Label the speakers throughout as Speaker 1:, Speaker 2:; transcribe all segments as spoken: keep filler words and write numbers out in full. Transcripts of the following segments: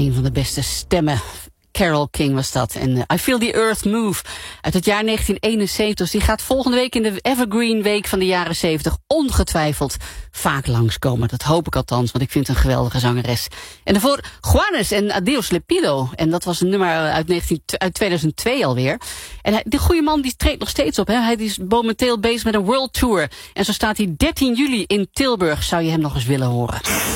Speaker 1: een van de beste stemmen. Carole King was dat. En uh, I Feel the Earth Move uit het jaar negentien eenenzeventig. Die gaat volgende week in de Evergreen Week van de jaren zeventig ongetwijfeld vaak langskomen. Dat hoop ik althans, want ik vind het een geweldige zangeres. En daarvoor Juanes en Adios Lepido. En dat was een nummer uit, negentien, uit tweeduizend twee alweer. En hij, die goede man die treedt nog steeds op. Hè? Hij is momenteel bezig met een world tour. En zo staat hij dertien juli in Tilburg. Zou je hem nog eens willen horen?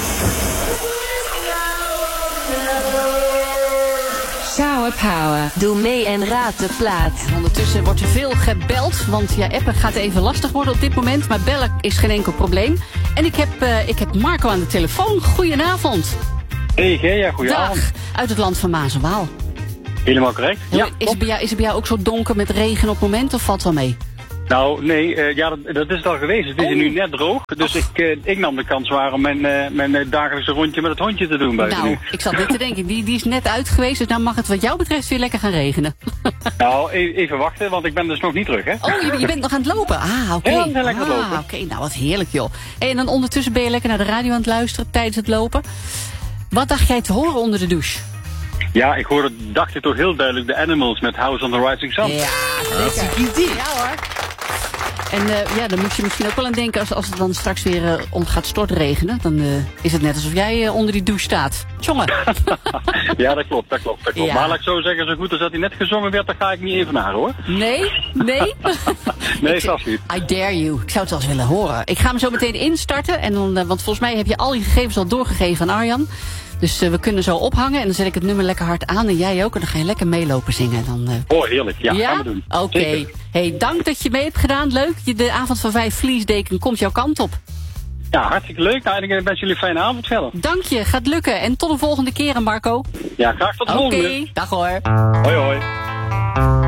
Speaker 2: Shower Power. Doe mee en raad de plaat.
Speaker 1: En ondertussen wordt er veel gebeld, want ja, appen gaat even lastig worden op dit moment. Maar bellen is geen enkel probleem. En ik heb, uh, ik heb Marco aan de telefoon. Goedenavond.
Speaker 3: Hey Gea, goedenavond.
Speaker 1: Dag, uit het land van Maas en Waal.
Speaker 3: Helemaal correct.
Speaker 1: Ja, is, het bij jou, is het bij jou ook zo donker met regen op het moment of valt het wel mee?
Speaker 3: Nou, nee, uh, ja, dat, dat is het al geweest. Het is
Speaker 1: oh.
Speaker 3: nu net droog. Dus ik, uh, ik nam de kans waar om mijn, uh, mijn uh, dagelijkse rondje met het hondje te doen buiten
Speaker 1: Nou,
Speaker 3: nu.
Speaker 1: ik zat dit te denken. Die, die is net uit geweest, dus nou mag het wat jou betreft weer lekker gaan regenen.
Speaker 3: Nou, even, even wachten, want ik ben dus nog niet terug, hè?
Speaker 1: Oh, je, je bent nog aan het lopen? Ah, oké. Okay.
Speaker 3: Ja, ik ben lekker aan het lopen.
Speaker 1: Ah, oké, okay. Nou wat heerlijk joh. En dan ondertussen ben je lekker naar de radio aan het luisteren tijdens het lopen. Wat dacht jij te horen onder de douche?
Speaker 3: Ja, ik hoorde, dacht ik toch heel duidelijk de Animals met House on the Rising Sun.
Speaker 1: Ja, zeker. Ja hoor. En uh, ja, dan moet je misschien ook wel aan denken als, als het dan straks weer uh, om gaat stortregenen. Dan uh, is het net alsof jij uh, onder die douche staat. Tjonge.
Speaker 3: Ja, dat klopt, dat klopt, dat klopt.
Speaker 1: Ja.
Speaker 3: Maar laat ik zo zeggen, zo goed als dat hij net gezongen werd, dan ga ik niet even naar, hoor.
Speaker 1: Nee? Nee?
Speaker 3: Nee, vast niet.
Speaker 1: I dare you. Ik zou het wel eens willen horen. Ik ga hem zo meteen instarten. En dan, uh, want volgens mij heb je al je gegevens al doorgegeven aan Arjan. Dus uh, we kunnen zo ophangen en dan zet ik het nummer lekker hard aan. En jij ook. En dan ga je lekker meelopen zingen. Dan, uh...
Speaker 3: Oh, heerlijk. Ja,
Speaker 1: ja?
Speaker 3: gaan we doen.
Speaker 1: Oké. Okay. Hey, dank dat je mee hebt gedaan. Leuk. De avond van vijf Vliesdeken komt jouw kant op.
Speaker 3: Ja, hartstikke leuk. Nou, ik wens jullie een fijne avond verder.
Speaker 1: Dank je. Gaat lukken. En tot de volgende keer, Marco.
Speaker 3: Ja, graag tot de
Speaker 1: okay.
Speaker 3: volgende.
Speaker 1: Oké. Dag hoor.
Speaker 3: Hoi, hoi.